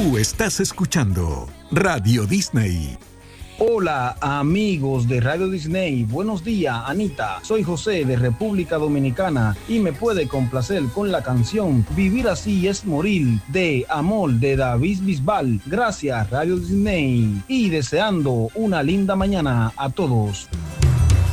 Tú estás escuchando Radio Disney. Hola amigos de Radio Disney, buenos días Anita, soy José de República Dominicana y me puede complacer con la canción Vivir así es morir de Amor de David Bisbal. Gracias Radio Disney y deseando una linda mañana a todos.